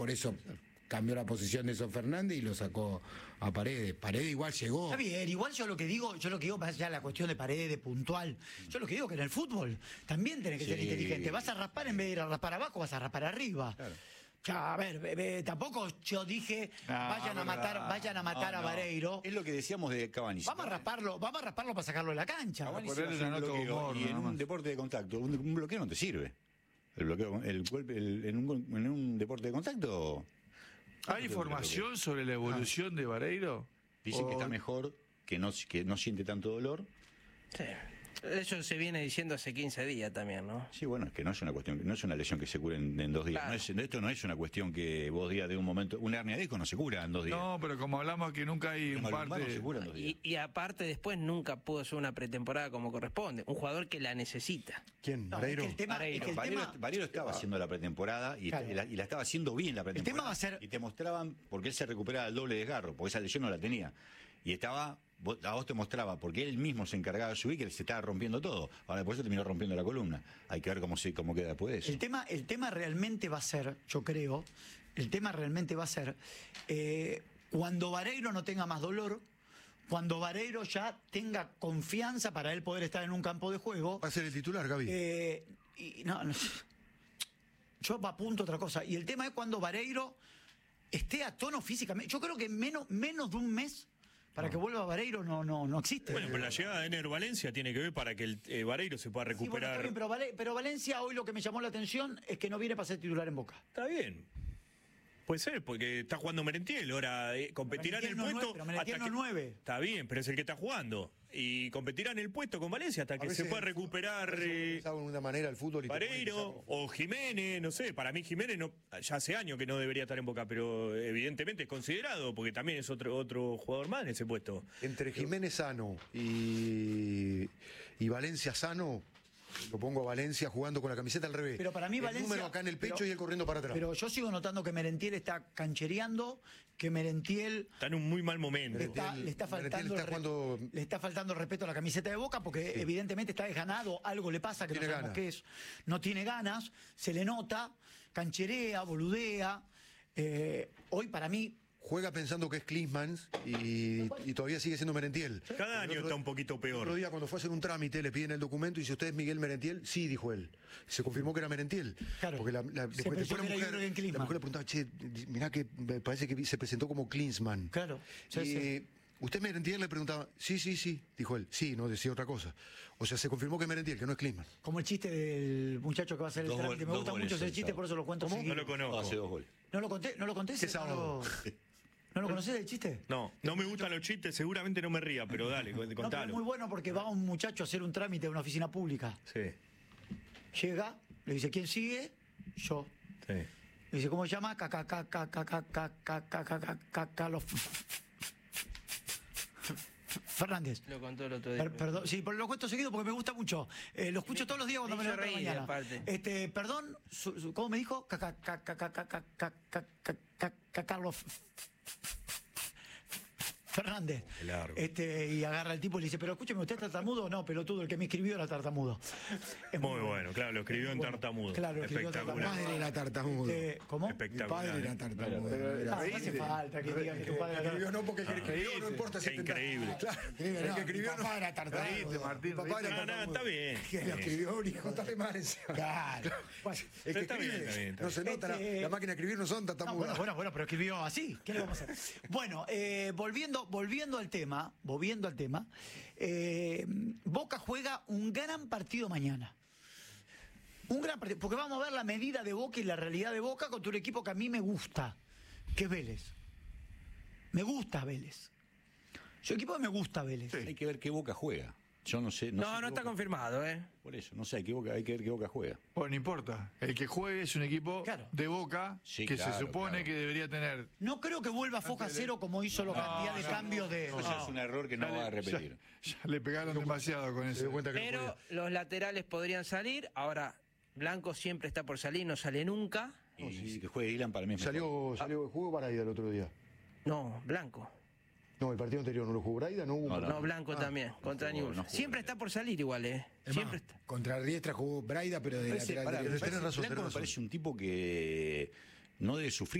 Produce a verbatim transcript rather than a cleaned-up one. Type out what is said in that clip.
por eso cambió la posición de Enzo Fernández y lo sacó a Paredes. Paredes igual llegó. Está bien, igual yo lo que digo, yo lo que digo, más allá de la cuestión de Paredes, puntual, yo lo que digo que en el fútbol también tenés que Sí. ser inteligente. Vas a raspar en vez de ir a raspar abajo, vas a raspar arriba. Claro. Ya, a ver, be- be- tampoco yo dije Ah, vayan a verdad. matar, vayan a matar No, a no. Vareiro. Es lo que decíamos de Cavani. Vamos a rasparlo, vamos a rasparlo para sacarlo de la cancha. Cavani Por se él hace una un nota de bloqueo, humor, y en nada un más. deporte de contacto, un, un bloqueo no te sirve. El bloqueo, el golpe, el- en, un, en un deporte de contacto. ¿Hay información sobre la evolución de Vareiro? Dicen que O- está mejor, que no, que no siente tanto dolor. Sí. Eso se viene diciendo hace quince días también, ¿no? Sí, bueno, es que no es una cuestión, no es una lesión que se cure en, en dos días. Claro. No es, esto no es una cuestión que vos digas de un momento. Una hernia de disco no se cura en dos días. No, pero como hablamos que nunca hay un Una lumbar no parte... se cura en dos días. Y, y aparte después nunca pudo hacer una pretemporada como corresponde. Un jugador que la necesita. ¿Quién? No, es ¿Vareiro? que el tema, es que el Varelo, tema- Varelo estaba haciendo la pretemporada y, Claro. y la, y la estaba haciendo bien la pretemporada. tema va a ser- Y te mostraban, porque él se recuperaba el doble desgarro, porque esa lesión no la tenía. Y estaba, vos- a vos te mostraba, porque él mismo se encargaba de subir, que se estaba rompiendo todo. Ahora después se terminó rompiendo la columna. Hay que ver cómo, se, cómo queda después de eso. El tema, el tema realmente va a ser, yo creo, el tema realmente va a ser eh, cuando Vareiro no tenga más dolor, cuando Vareiro ya tenga confianza para él poder estar en un campo de juego. Va a ser el titular, Gaby. Eh, y no, no, yo apunto otra cosa. Y el tema es cuando Vareiro esté a tono físicamente. Yo creo que menos, menos de un mes para que vuelva Vareiro no, no, no existe. Bueno, pero la llegada de Ener Valencia tiene que ver para que el eh, Vareiro se pueda Sí, bueno, recuperar. está bien, pero, Vale- pero Valencia hoy lo que me llamó la atención es que no viene para ser titular en Boca. Está bien. Puede ser, porque está jugando Merentiel. Ahora eh, competirá en el Merentiel no puesto. nueve, pero Merentiel hasta no nueve. Está bien, pero es el que está jugando. Y competirá en el puesto con Valencia hasta A que veces se pueda el fútbol- recuperar a veces uno eh, pensaba de una manera el fútbol y te ponen Vareiro que o Jiménez. No sé, para mí Jiménez no, ya hace años que no debería estar en Boca, pero evidentemente es considerado porque también es otro, otro jugador más en ese puesto. entre Jiménez sano y, y Valencia sano, lo pongo a Valencia jugando con la camiseta al revés. Pero para mí el Valencia... número acá en el pecho pero- y él corriendo para atrás. Pero yo sigo notando que Merentiel está canchereando, que Merentiel Está en un muy mal momento. le está, Merentiel- le está Merentiel faltando está el re- jugando- le está faltando el respeto a la camiseta de Boca porque evidentemente está desganado, algo le pasa que no Tiene sabemos ganas. qué es, no tiene ganas, se le nota, cancherea, boludea. Eh, hoy para mí Juega pensando que es Klinsmann y, y todavía sigue siendo Merentiel. Cada El año otro- está un poquito El otro peor. día cuando fue a hacer un trámite le piden el documento y dice, ¿usted es Miguel Merentiel? Sí, dijo él. Se confirmó que era Merentiel. Claro. Porque la, la- Se después, pensó después la, que era mujer, Jürgen Klinsmann. la mujer le preguntaba, che, mirá que me parece que se presentó como Klinsmann. Claro, sí, Y, sí. ¿usted es Merentiel? Le preguntaba, sí, sí, sí, dijo él. Sí, no decía otra cosa. O sea, se confirmó que es Merentiel, que no es Klinsmann. como el chiste del muchacho que va a hacer el Dos trámite, gol- me dos gusta goles mucho ese el chiste, sábado. por eso lo cuento No seguido. lo conozco. Hace dos goles. ¿No lo conté? ¿No lo conté? ¿Qué ese? sábado? ¿No lo, ¿no lo conocés el chiste? No, no me gustan los chistes, seguramente no me ría, pero dale, No, pero es contalo. muy bueno porque va un muchacho a hacer un trámite de una oficina pública. Sí, Llega, le dice, ¿quién sigue? Yo. sí. Le dice, ¿cómo se llama? Caca, caca, caca, caca, caca, caca, caca, Carlos Fernández. Lo contó el otro día. Per- perdón, sí, pero lo cuento seguido porque me gusta mucho. Eh, lo escucho todos los días cuando me me hizo levanto a la reír, mañana. aparte. Este, perdón, su- su- ¿cómo me dijo? Caca, caca, caca, caca, caca, caca, caca, Carlos Fernández. Qué largo. Este, y agarra al tipo y le dice, pero escúcheme, ¿usted es tartamudo? No, pelotudo, el que me escribió era tartamudo. Es Muy bueno, claro, lo escribió en tartamudo. Claro, lo escribió en Mi Espectacular. padre era tartamudo. Este, ¿Cómo? Mi Espectacular. padre era tartamudo. Pero- Era- Ah, no hace falta que diga que tu padre era Escribió no porque el que escribió no importa si Qué es tenta- increíble. Claro, Escribe, el no, que escribió mi no. papá era tartamudo. Reíste, Martín, Mi papá reíste. era No, no, tartamudo. está bien. Que lo escribió un hijo. Contale mal encima. Claro. Bueno, El que Está bien, escribe, está bien, está no se nota, la, Este- la máquina de escribir no son No, tartamudas. bueno, bueno, bueno, pero escribió así. ¿Qué le vamos a hacer? Bueno, eh, volviendo, volviendo al tema, volviendo al tema, eh, Boca juega un gran partido mañana. Un gran partido, porque vamos a ver la medida de Boca y la realidad de Boca contra un equipo que a mí me gusta, que es Vélez. Me gusta Vélez. Yo equipo que me gusta Vélez. Hay que ver qué Boca juega. Yo no sé. No, No, sé no qué está Boca- confirmado, ¿eh? Por eso, no sé, hay que, Boca, hay que ver qué Boca juega. Bueno, no importa. El que juegue es un equipo Claro. de Boca Sí, que claro, se supone claro. que debería tener. No creo que vuelva a Foja cero como hizo la cantidad de no, cambios de. Eso es un error que no Ya va a le- repetir. Ya, ya le pegaron demasiado con Se eso. dio cuenta que no Pero podía. los laterales podrían salir. Ahora, Blanco siempre está por salir, no sale nunca. Y que juegue Dylan para mí es mejor. Salió, salió, jugó Braida el otro día. No, Blanco. No, el partido anterior no lo jugó Braida, no hubo. No, un No, partido. Blanco también, contra jugó, Newell's. no jugó Siempre Blanco. está por salir igual, ¿eh? Es Siempre más, está. contra Riestra jugó Braida, pero de Parece- lateral pará, derecho. me parece- Tenés razón, Blanco tenés me razón. parece un tipo que no debe sufrir.